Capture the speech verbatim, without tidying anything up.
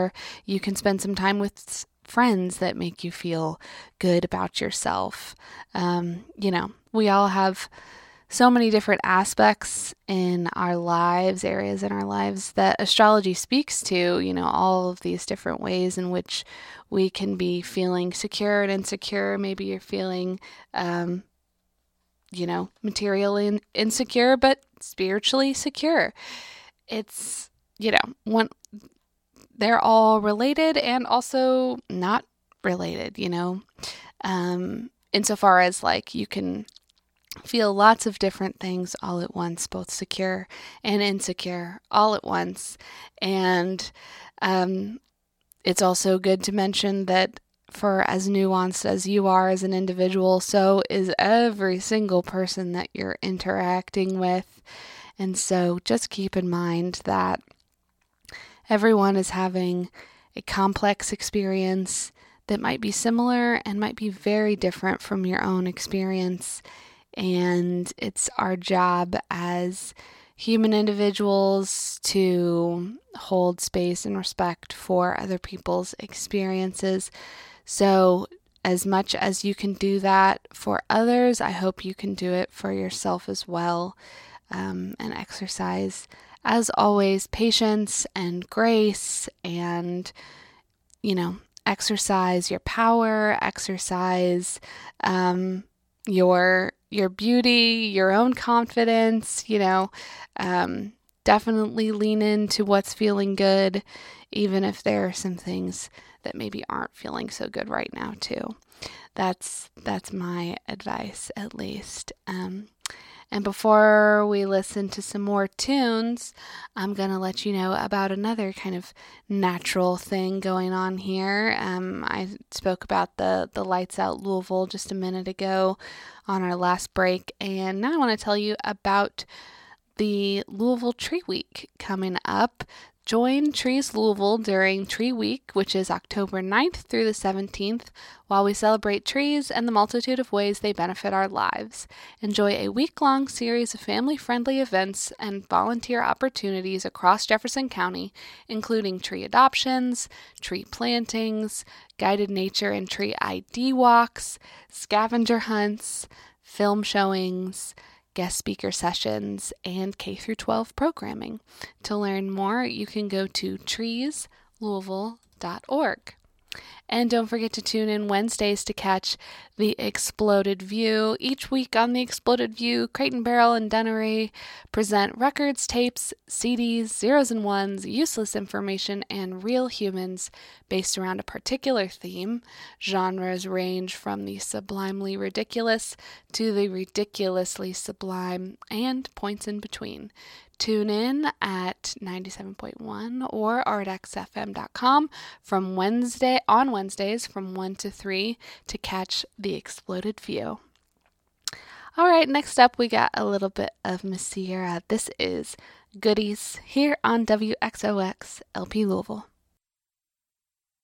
or you can spend some time with friends that make you feel good about yourself. Um, you know, we all have so many different aspects in our lives, areas in our lives that astrology speaks to, you know, all of these different ways in which we can be feeling secure and insecure. Maybe you're feeling, um, you know, materially in- insecure, but spiritually secure. It's, you know, one, they're all related and also not related, you know, um, insofar as like you can feel lots of different things all at once, both secure and insecure all at once. And um, it's also good to mention that for as nuanced as you are as an individual, so is every single person that you're interacting with. And so just keep in mind that everyone is having a complex experience that might be similar and might be very different from your own experience. And it's our job as human individuals to hold space and respect for other people's experiences. So as much as you can do that for others, I hope you can do it for yourself as well. Um, and exercise, as always, patience and grace, and, you know, exercise your power, exercise um, your your beauty, your own confidence, you know, um, definitely lean into what's feeling good, even if there are some things that maybe aren't feeling so good right now too. That's, that's my advice, at least. Um, and before we listen to some more tunes, I'm going to let you know about another kind of natural thing going on here. Um, I spoke about the, the Lights Out Louisville just a minute ago on our last break, and now I want to tell you about the Louisville Tree Week coming up. Join Trees Louisville during Tree Week, which is October ninth through the seventeenth, while we celebrate trees and the multitude of ways they benefit our lives. Enjoy a week-long series of family-friendly events and volunteer opportunities across Jefferson County, including tree adoptions, tree plantings, guided nature and tree I D walks, scavenger hunts, film showings, guest speaker sessions, and K through twelve programming. To learn more, you can go to trees louisville dot org. And don't forget to tune in Wednesdays to catch The Exploded View. Each week on The Exploded View, Crate and Barrel and Dunnery present records, tapes, C Ds, zeros and ones, useless information, and real humans based around a particular theme. Genres range from the sublimely ridiculous to the ridiculously sublime, and points in between. Tune in at ninety-seven point one or art x f m dot com from Wednesday on Wednesdays from one to three to catch The Exploded View. All right, next up we got a little bit of Miss Sierra. This is Goodies here on W X O X L P Louisville.